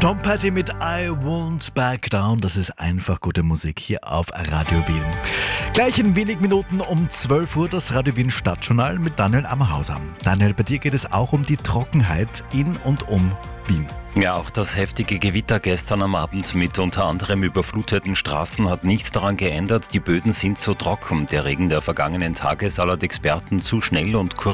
Tom Petty mit I Won't Back Down. Das ist einfach gute Musik hier auf Radio Wien. Gleich in wenigen Minuten um 12 Uhr das Radio Wien Stadtjournal mit Daniel Ammerhauser. Daniel, bei dir geht es auch um die Trockenheit in und um Wien. Ja, auch das heftige Gewitter gestern am Abend mit unter anderem überfluteten Straßen hat nichts daran geändert. Die Böden sind so trocken. Der Regen der vergangenen Tage ist laut Experten zu schnell und kurz